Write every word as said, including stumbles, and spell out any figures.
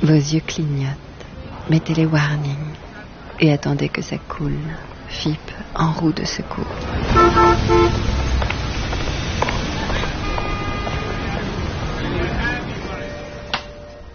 Vos yeux clignotent. Mettez les warnings et attendez que ça coule. F I P en roue de secours.